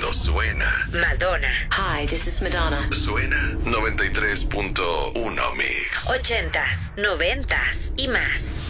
cuando suena. Madonna. Hi, this is Madonna. Suena 93.1 Mix. 80s, 90s y más.